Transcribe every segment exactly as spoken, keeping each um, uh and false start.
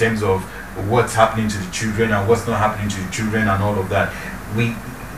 terms of what's happening to the children and what's not happening to the children and all of that, we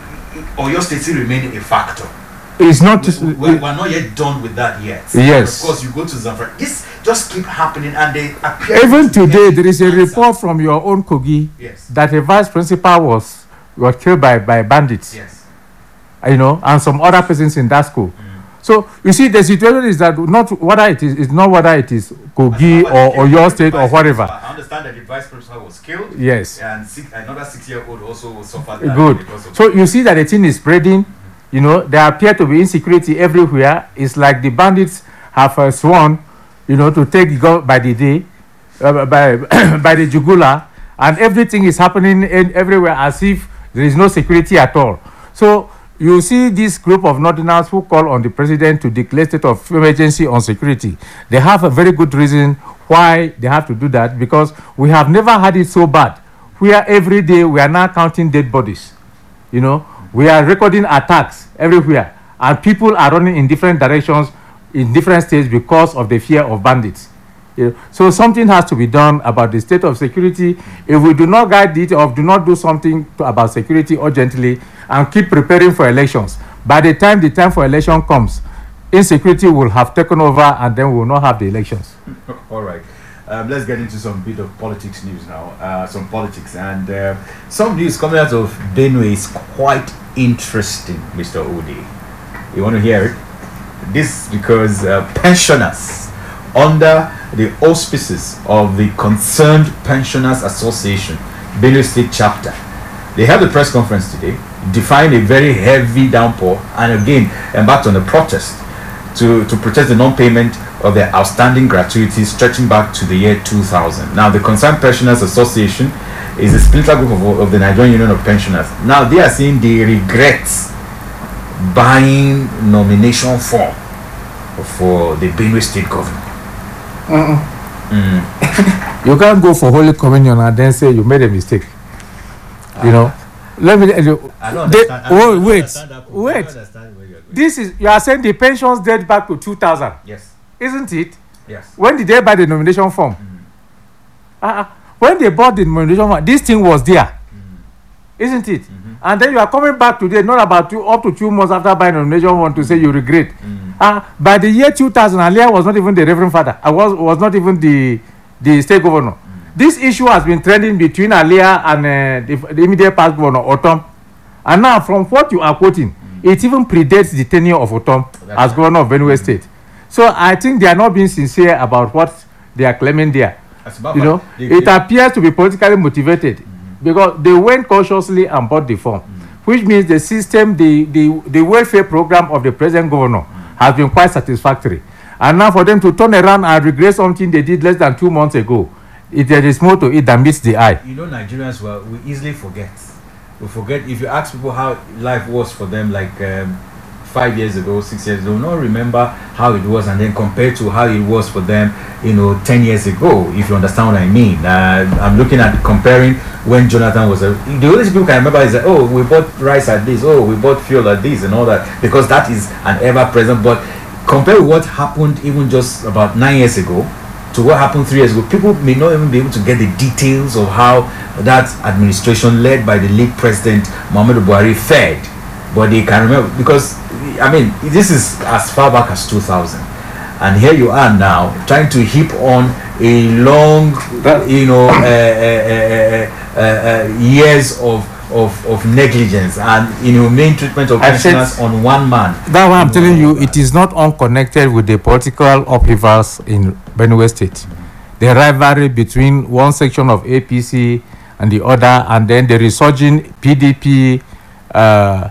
Oyo State still remain a factor. It's not. We, we, we're not yet done with that yet. Yes. Of course, you go to Zamfara. This just keep happening, and they appear. Even to today, there is a answer. report from your own Kogi yes. that a vice principal was was killed by, by bandits. Yes. You know, and some other persons in that school. Mm. So you see, the situation is that not whether it is, it's not whether it is Kogi or, or your state or whatever. I understand that the vice principal was killed. Yes. And six, another six-year-old also suffered. That Good. So you see that the thing is spreading. You know, there appear to be insecurity everywhere. It's like the bandits have uh, sworn, you know, to take God by the day, uh, by by the jugular, and everything is happening in, everywhere as if there is no security at all. So you see this group of Northerners who call on the president to declare state of emergency on security. They have a very good reason why they have to do that, because we have never had it so bad, where every day we are now counting dead bodies, you know. We are recording attacks everywhere, and people are running in different directions in different states because of the fear of bandits. You know? So something has to be done about the state of security. If we do not guide it or do not do something to, about security urgently and keep preparing for elections, by the time the time for election comes, insecurity will have taken over, and then we will not have the elections. All right. Um, let's get into some bit of politics news now. Uh, some politics and uh, some news coming out of Benue is quite interesting, Mister Odi. You want to hear it? This because uh, pensioners under the auspices of the Concerned Pensioners Association, Benue State Chapter, they held a press conference today, defying a very heavy downpour, and again embarked on a protest to, to protest the non-payment of their outstanding gratuities stretching back to the year two thousand. Now, the Concerned Pensioners Association is a splinter group of, of the Nigerian Union of Pensioners. Now, they are saying they regret buying nomination form for the Benue State governor. Uh-uh. Mm. You can't go for Holy Communion and then say you made a mistake. Uh, you know, let me. You, I don't understand. They, I oh, wait, understand wait. This is you are saying the pensions date back to two thousand. Yes. Isn't it? Yes. When did they buy the nomination form? Mm. Uh, when they bought the nomination form, this thing was there. Mm. Isn't it? Mm-hmm. And then you are coming back today, not about two, up to two months after buying nomination form, to say you regret. Mm. Uh, by the year two thousand, Alia was not even the Reverend Father. I was was not even the the state governor. Mm. This issue has been trending between Alia and uh, the, the immediate past governor, Otom. And now, from what you are quoting, mm. it even predates the tenure of Otom oh, as right. governor of Benue mm. State. So I think they are not being sincere about what they are claiming there. You know, they, it they, appears to be politically motivated mm-hmm. because they went cautiously and bought the form, mm-hmm. which means the system, the, the, the welfare program of the present governor mm-hmm. has been quite satisfactory. And now for them to turn around and regret something they did less than two months ago, it, there is more to it than meets the eye. You know, Nigerians, well, we easily forget. We forget. If you ask people how life was for them, like um, five years ago, six years ago, they will not remember how it was, and then compared to how it was for them, you know, ten years ago, if you understand what I mean. Uh, I'm looking at comparing when Jonathan was a, the only people can remember is that, oh, we bought rice at this, oh, we bought fuel at this, and all that, because that is an ever-present. But compared with what happened even just about nine years ago to what happened three years ago, people may not even be able to get the details of how that administration led by the late President Muhammadu Buhari fared. But they can remember, because I mean, this is as far back as two thousand, and here you are now trying to heap on a long, you know, uh, uh, uh, uh, uh, years of, of of negligence and inhumane treatment of pensioners on one man. That's why I'm you telling you, it is not unconnected with the political upheavals in Benue State. Mm-hmm. The rivalry between one section of A P C and the other, and then the resurging P D P. Uh,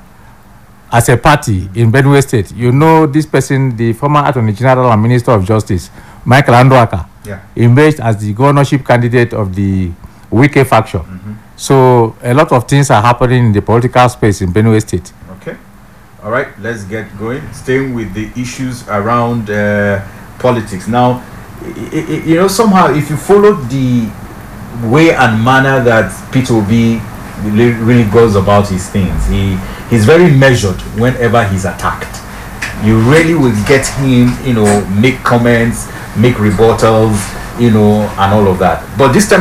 As a party in Benue State, you know this person, the former Attorney General and Minister of Justice, Michael Andwaka, yeah. emerged as the governorship candidate of the Wike faction. Mm-hmm. So a lot of things are happening in the political space in Benue State. Okay. All right, let's get going. Staying with the issues around uh, politics. Now, I- I- you know, somehow if you follow the way and manner that Peter Obi really, really goes about his things, he he's very measured whenever he's attacked. You really will get him, you know, make comments, make rebuttals, you know, and all of that. But this time